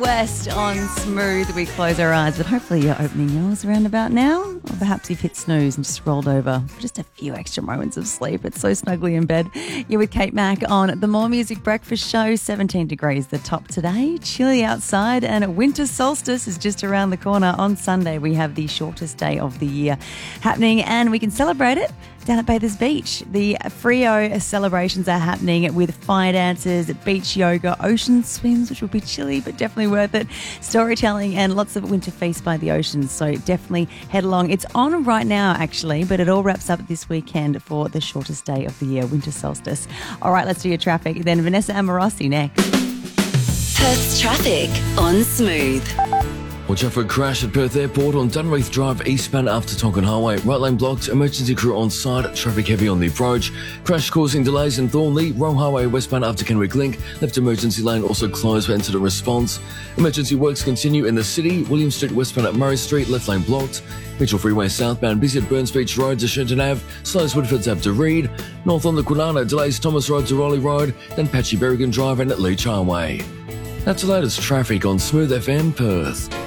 West on Smooth. We close our eyes, but hopefully you're opening yours around about now. Or perhaps you've hit snooze and just rolled over for just a few extra moments of sleep. It's so snuggly in bed. You're with Kate Mack on the More Music Breakfast Show. 17 degrees the top today. Chilly outside, and winter solstice is just around the corner. On Sunday, we have the shortest day of the year happening, and we can celebrate it down at Bathers Beach. The Frio celebrations are happening with fire dances, beach yoga, ocean swims, which will be chilly but definitely worth it, storytelling, and lots of winter feasts by the ocean. So definitely head along. It's on right now, actually, but it all wraps up this weekend for the shortest day of the year, winter solstice. All right, let's do your traffic. Then Vanessa Amorossi next. Perth's traffic on Smooth. Watch out for a crash at Perth Airport on Dunreath Drive eastbound after Tonkin Highway. Right lane blocked, emergency crew on site, traffic heavy on the approach. Crash causing delays in Thornley, Roe Highway westbound after Kenwick Link. Left emergency lane also closed for incident response. Emergency works continue in the city. William Street westbound at Murray Street, left lane blocked. Mitchell Freeway southbound busy at Burns Beach Road to Shenton Ave. Slows Woodford's up to Reed. North on the Kwinana delays Thomas Road to Raleigh Road. Then Patchy Berrigan Drive and at Leach Highway. That's the latest traffic on Smooth FM Perth.